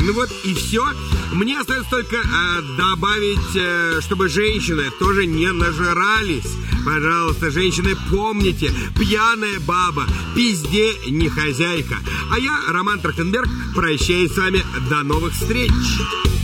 Ну вот и все. Мне остается только добавить, чтобы женщины тоже не нажирались. Пожалуйста, женщины, помните, пьяная баба пизде не хозяйка. А я, Роман Трахтенберг, прощаюсь с вами. До новых встреч.